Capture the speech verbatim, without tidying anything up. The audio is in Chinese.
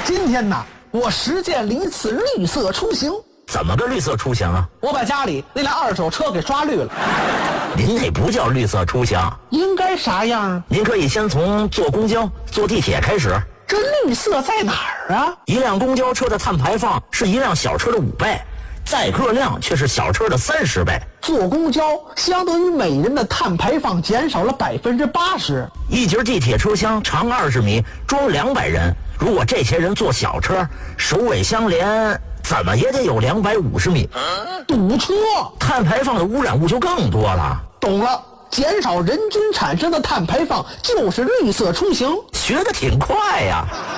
今天呢，我实践了一次绿色出行。 怎么个绿色出行啊？ 我把家里那辆二手车给刷绿了。 您那不叫绿色出行， 应该啥样啊？ 您可以先从坐公交、坐地铁开始。 这绿色在哪儿啊？ 一辆公交车的碳排放是一辆小车的五倍，载客量却是小车的三十倍。 坐公交相当于每人的碳排放减少了百分之八十。 一节地铁车厢长二十米，装两百人。如果这些人坐小车，首尾相连，怎么也得有两百五十米。 堵车， 碳排放的污染物就更多了。 懂了，减少人均产生的碳排放就是绿色出行。 学得挺快呀。